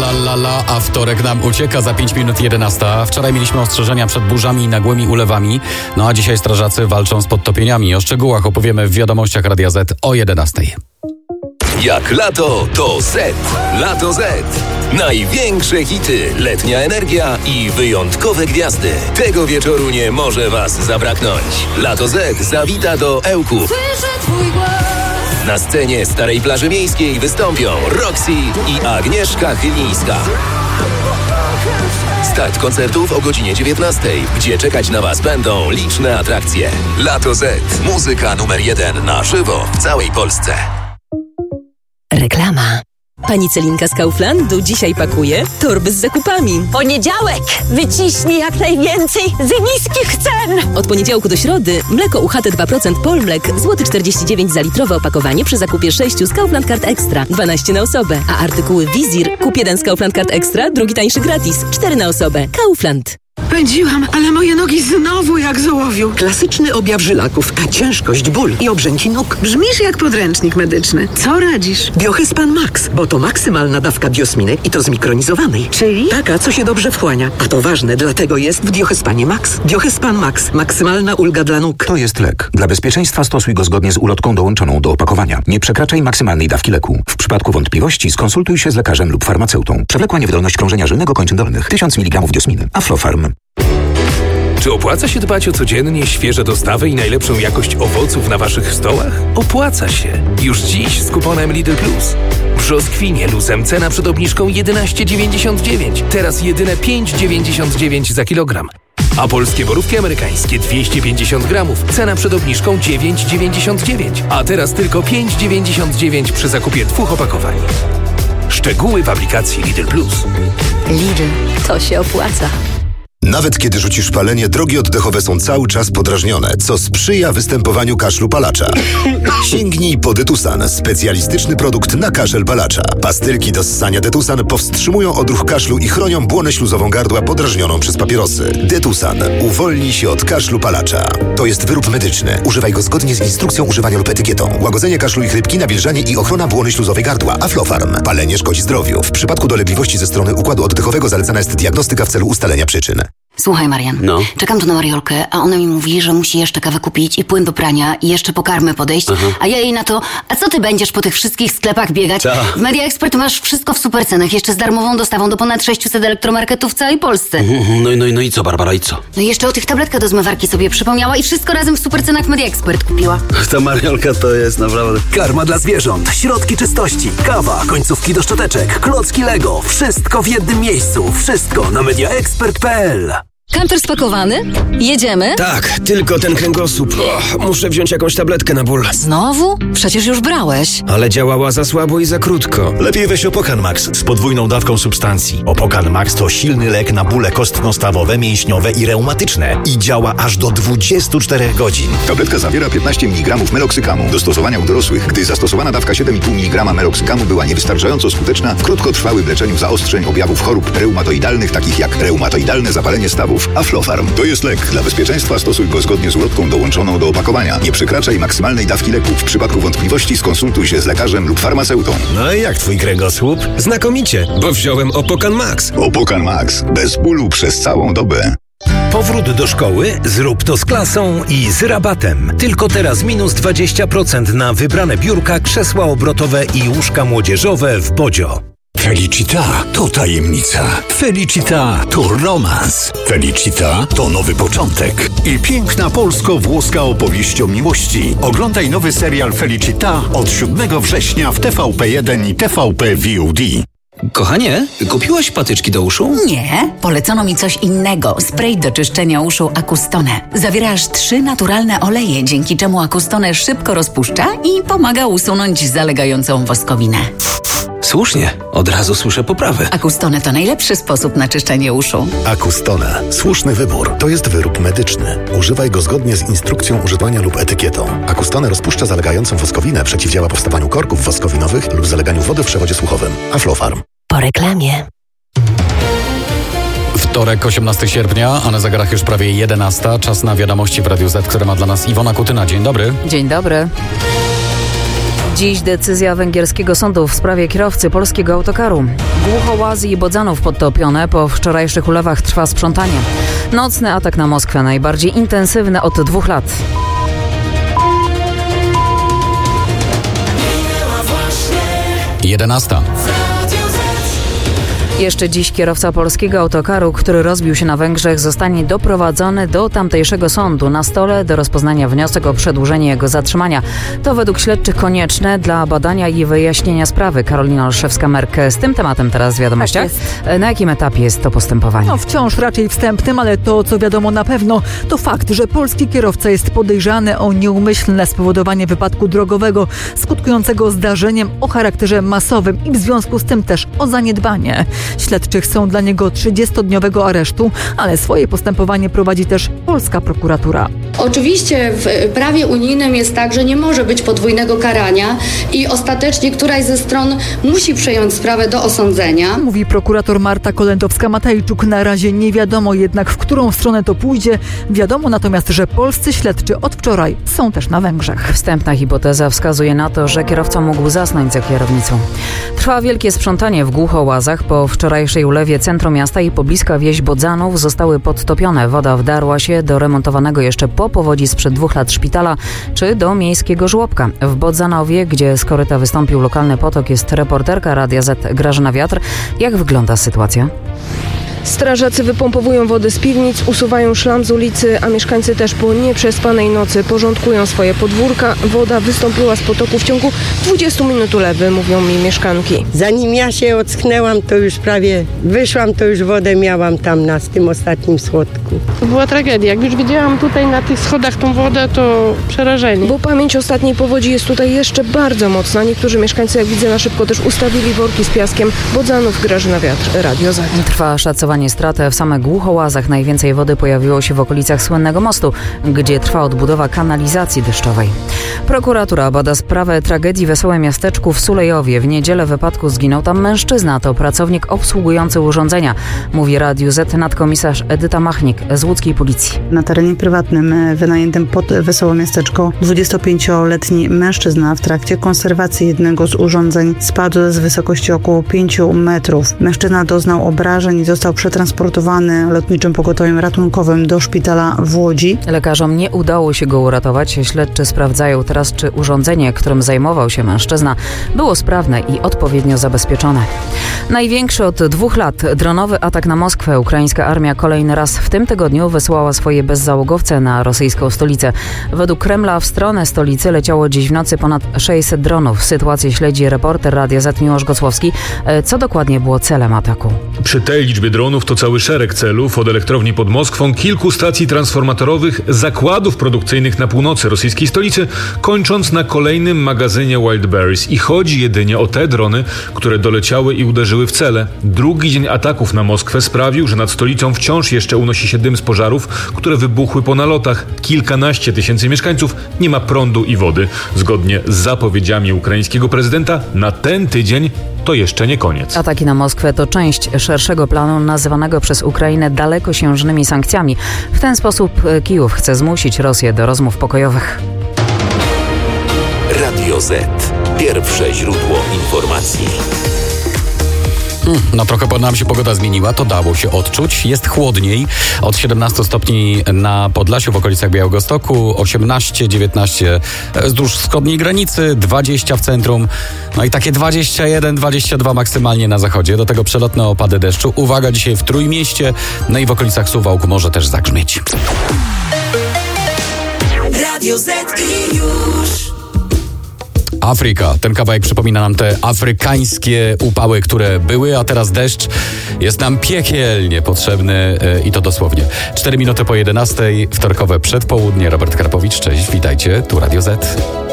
la, a wtorek nam ucieka za 5 minut 11. Wczoraj mieliśmy ostrzeżenia przed burzami i nagłymi ulewami, no a dzisiaj strażacy walczą z podtopieniami. O szczegółach opowiemy w wiadomościach Radia Z o 11. Jak lato, to Z. Lato Z. Największe hity, letnia energia i wyjątkowe gwiazdy. Tego wieczoru nie może was zabraknąć. Lato Z zawita do Ełków. Na scenie Starej Plaży Miejskiej wystąpią Roxy i Agnieszka Chylińska. Start koncertów o godzinie 19, gdzie czekać na was będą liczne atrakcje. Lato Z. Muzyka numer 1 na żywo w całej Polsce. Reklama. Pani Celinka z Kauflandu dzisiaj pakuje torby z zakupami. Poniedziałek! Wyciśnij jak najwięcej z niskich cen! Od poniedziałku do środy mleko UHT 2% Polmlek, złoty 49 za litrowe opakowanie przy zakupie 6 z Kaufland Card Extra, 12 na osobę. A artykuły Wizir, kup 1 z Kaufland Card Extra, drugi tańszy gratis, 4 na osobę. Kaufland. Pędziłam, ale moje nogi znowu jak z ołowiu. Klasyczny objaw żylaków, a ciężkość, ból i obrzęki nóg. Brzmisz jak podręcznik medyczny. Co radzisz? Biohyspan Max, bo to maksymalna dawka diosminy i to zmikronizowanej. Czyli? Taka, co się dobrze wchłania. A to ważne, dlatego jest w Biohyspanie Max. Biohyspan Max. Maksymalna ulga dla nóg. To jest lek. Dla bezpieczeństwa stosuj go zgodnie z ulotką dołączoną do opakowania. Nie przekraczaj maksymalnej dawki leku. W przypadku wątpliwości skonsultuj się z lekarzem lub farmaceutą. Przewlekła niewydolność krążenia żylnego kończyn dolnych. 1000 mg diosminy. Aflofarm. Czy opłaca się dbać o codziennie świeże dostawy i najlepszą jakość owoców na waszych stołach? Opłaca się. Już dziś z kuponem Lidl Plus. Brzoskwinie luzem cena przed obniżką 11,99. Teraz jedyne 5,99 za kilogram. A polskie borówki amerykańskie 250 gramów. Cena przed obniżką 9,99. A teraz tylko 5,99 przy zakupie 2 opakowań. Szczegóły w aplikacji Lidl Plus. Lidl, to się opłaca. Nawet kiedy rzucisz palenie, drogi oddechowe są cały czas podrażnione, co sprzyja występowaniu kaszlu palacza. Sięgnij po Detusan, specjalistyczny produkt na kaszel palacza. Pastylki do ssania Detusan powstrzymują odruch kaszlu i chronią błonę śluzową gardła podrażnioną przez papierosy. Detusan uwolni się od kaszlu palacza. To jest wyrób medyczny. Używaj go zgodnie z instrukcją używania lub etykietą. Łagodzenie kaszlu i chrypki, nawilżanie i ochrona błony śluzowej gardła. Aflofarm. Palenie szkodzi zdrowiu. W przypadku dolegliwości ze strony układu oddechowego zalecana jest diagnostyka w celu ustalenia przyczyn. Słuchaj, Marian, czekam tu na Mariolkę, a ona mi mówi, że musi jeszcze kawę kupić i płyn do prania i jeszcze po karmę podejść, a ja jej na to, a co ty będziesz po tych wszystkich sklepach biegać? W Media Expert masz wszystko w super cenach, jeszcze z darmową dostawą do ponad 600 elektromarketów w całej Polsce. No i co, Barbara, i co? No i jeszcze o tych tabletkach do zmywarki sobie przypomniała i wszystko razem w super cenach w Media Expert kupiła. Ta Mariolka to jest naprawdę... Karma dla zwierząt, środki czystości, kawa, końcówki do szczoteczek, klocki Lego, wszystko w jednym miejscu, wszystko na mediaexpert.pl. Kamper spakowany? Jedziemy? Tak, tylko ten kręgosłup. Muszę wziąć jakąś tabletkę na ból. Znowu? Przecież już brałeś. Ale działała za słabo i za krótko. Lepiej weź Opokan Max z podwójną dawką substancji. Opokan Max to silny lek na bóle kostno-stawowe, mięśniowe i reumatyczne. I działa aż do 24 godzin. Tabletka zawiera 15 mg meloksykamu. Do stosowania u dorosłych, gdy zastosowana dawka 7,5 mg meloksykamu była niewystarczająco skuteczna w krótkotrwałym leczeniu zaostrzeń objawów chorób reumatoidalnych, takich jak reumatoidalne zapalenie stawów. Aflofarm. To jest lek. Dla bezpieczeństwa stosuj go zgodnie z ulotką dołączoną do opakowania. Nie przekraczaj maksymalnej dawki leku. W przypadku wątpliwości skonsultuj się z lekarzem lub farmaceutą. No i jak twój kręgosłup? Znakomicie, bo wziąłem Opokan Max. Opokan Max. Bez bólu przez całą dobę. Powrót do szkoły? Zrób to z klasą i z rabatem. Tylko teraz minus 20% na wybrane biurka, krzesła obrotowe i łóżka młodzieżowe w Bodzio. Felicita to tajemnica. Felicita to romans. Felicita to nowy początek. I piękna polsko-włoska opowieść o miłości. Oglądaj nowy serial Felicita od 7 września w TVP1 i TVP VOD. Kochanie, kupiłaś patyczki do uszu? Nie, polecono mi coś innego. Spray do czyszczenia uszu Acustone. Zawiera aż 3 naturalne oleje, dzięki czemu Acustone szybko rozpuszcza i pomaga usunąć zalegającą woskowinę. Słusznie, od razu słyszę poprawę. Acustone to najlepszy sposób na czyszczenie uszu. Acustone. Słuszny wybór. To jest wyrób medyczny. Używaj go zgodnie z instrukcją używania lub etykietą. Acustone rozpuszcza zalegającą woskowinę, przeciwdziała powstawaniu korków woskowinowych lub zaleganiu wody w przewodzie słuchowym. Aflofarm. Po reklamie. Wtorek, 18 sierpnia, a na zegarach już prawie 11. Czas na wiadomości w Radiu Z, które ma dla nas Iwona Kutyna. Dzień dobry. Dzień dobry. Dziś decyzja węgierskiego sądu w sprawie kierowcy polskiego autokaru. Głuchołazy i Bodzanów podtopione. Po wczorajszych ulewach trwa sprzątanie. Nocny atak na Moskwę, najbardziej intensywny od 2 lat. Jedenasta. Jeszcze dziś kierowca polskiego autokaru, który rozbił się na Węgrzech, zostanie doprowadzony do tamtejszego sądu. Na stole do rozpoznania wniosek o przedłużenie jego zatrzymania. To według śledczych konieczne dla badania i wyjaśnienia sprawy. Karolina Olszewska-Merk z tym tematem teraz w wiadomościach. Tak, na jakim etapie jest to postępowanie? Wciąż raczej wstępnym, ale to, co wiadomo na pewno, to fakt, że polski kierowca jest podejrzany o nieumyślne spowodowanie wypadku drogowego skutkującego zdarzeniem o charakterze masowym i w związku z tym też o zaniedbanie. Śledczy chcą dla niego 30-dniowego aresztu, ale swoje postępowanie prowadzi też polska prokuratura. Oczywiście w prawie unijnym jest tak, że nie może być podwójnego karania i ostatecznie któraś ze stron musi przejąć sprawę do osądzenia. Mówi prokurator Marta Kolendowska-Matejczuk. Na razie nie wiadomo jednak, w którą stronę to pójdzie. Wiadomo natomiast, że polscy śledczy od wczoraj są też na Węgrzech. Wstępna hipoteza wskazuje na to, że kierowca mógł zasnąć za kierownicą. Trwa wielkie sprzątanie w Głuchołazach. Po wczorajszej ulewie centrum miasta i pobliska wieś Bodzanów zostały podtopione. Woda wdarła się do remontowanego jeszcze po powodzi sprzed 2 lat szpitala czy do miejskiego żłobka. W Bodzanowie, gdzie z koryta wystąpił lokalny potok, jest reporterka Radia Z Grażyna Wiatr. Jak wygląda sytuacja? Strażacy wypompowują wodę z piwnic, usuwają szlam z ulicy, a mieszkańcy też po nieprzespanej nocy porządkują swoje podwórka. Woda wystąpiła z potoku w ciągu 20 minut ulewy, mówią mi mieszkanki. Zanim ja się ocknęłam, to już prawie wyszłam, to już wodę miałam tam na tym ostatnim schodku. To była tragedia. Jak już widziałam tutaj na tych schodach tą wodę, to przerażenie. Bo pamięć ostatniej powodzi jest tutaj jeszcze bardzo mocna. Niektórzy mieszkańcy, jak widzę, na szybko też ustawili worki z piaskiem. Bodzanów, Grażyna Wiatr, Radio Z. Trwa szacowanie straty. W samych Głuchołazach najwięcej wody pojawiło się w okolicach słynnego mostu, gdzie trwa odbudowa kanalizacji deszczowej. Prokuratura bada sprawę tragedii w Wesołym Miasteczku w Sulejowie. W niedzielę w wypadku zginął tam mężczyzna. To pracownik obsługujący urządzenia. Mówi Radiu Z nadkomisarz Edyta Machnik z łódzkiej policji. Na terenie prywatnym wynajętym pod Wesołe Miasteczko 25-letni mężczyzna w trakcie konserwacji jednego z urządzeń spadł z wysokości około 5 metrów. Mężczyzna doznał obrażeń i został przetransportowany lotniczym pogotowiem ratunkowym do szpitala w Łodzi. Lekarzom nie udało się go uratować. Śledczy sprawdzają teraz, czy urządzenie, którym zajmował się mężczyzna, było sprawne i odpowiednio zabezpieczone. Największy od 2 lat dronowy atak na Moskwę. Ukraińska armia kolejny raz w tym tygodniu wysłała swoje bezzałogowce na rosyjską stolicę. Według Kremla w stronę stolicy leciało dziś w nocy ponad 600 dronów. Sytuację śledzi reporter Radia Z Miłosz Gocłowski. Co dokładnie było celem ataku? Przy tej liczbie dronów to cały szereg celów, od elektrowni pod Moskwą, kilku stacji transformatorowych, zakładów produkcyjnych na północy rosyjskiej stolicy, kończąc na kolejnym magazynie Wildberries. I chodzi jedynie o te drony, które doleciały i uderzyły w cele. Drugi dzień ataków na Moskwę sprawił, że nad stolicą wciąż jeszcze unosi się dym z pożarów, które wybuchły po nalotach. Kilkanaście tysięcy mieszkańców nie ma prądu i wody. Zgodnie z zapowiedziami ukraińskiego prezydenta, na ten tydzień to jeszcze nie koniec. Ataki na Moskwę to część szerszego planu nazywanego przez Ukrainę dalekosiężnymi sankcjami. W ten sposób Kijów chce zmusić Rosję do rozmów pokojowych. Radio Z. Pierwsze źródło informacji. No trochę nam się pogoda zmieniła, to dało się odczuć. Jest chłodniej, od 17 stopni na Podlasiu w okolicach Białegostoku, 18-19 wzdłuż wschodniej granicy, 20 w centrum, no i takie 21-22 maksymalnie na zachodzie. Do tego przelotne opady deszczu. Uwaga, dzisiaj w Trójmieście, no i w okolicach Suwałk może też zagrzmieć. Radio Z i już. Afryka. Ten kawałek przypomina nam te afrykańskie upały, które były, a teraz deszcz jest nam piekielnie potrzebny i to dosłownie. 4 minuty po 11, wtorkowe przedpołudnie. Robert Karpowicz, cześć, witajcie, tu Radio Z.